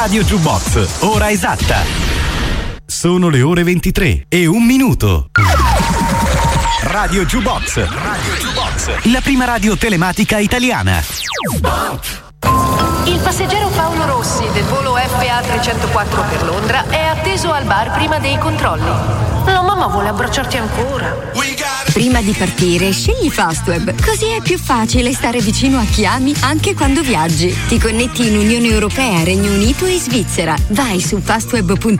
Radio Jukebox, ora esatta. Sono le ore 23 e 1 minuto. Radio Jukebox. Radio Jukebox. La prima radio telematica italiana. Il passeggero Paolo Rossi del volo FA 304 per Londra è atteso al bar prima dei controlli. La mamma vuole abbracciarti ancora. Prima di partire, scegli Fastweb, così è più facile stare vicino a chi ami anche quando viaggi. Ti connetti in Unione Europea, Regno Unito e Svizzera. Vai su fastweb.it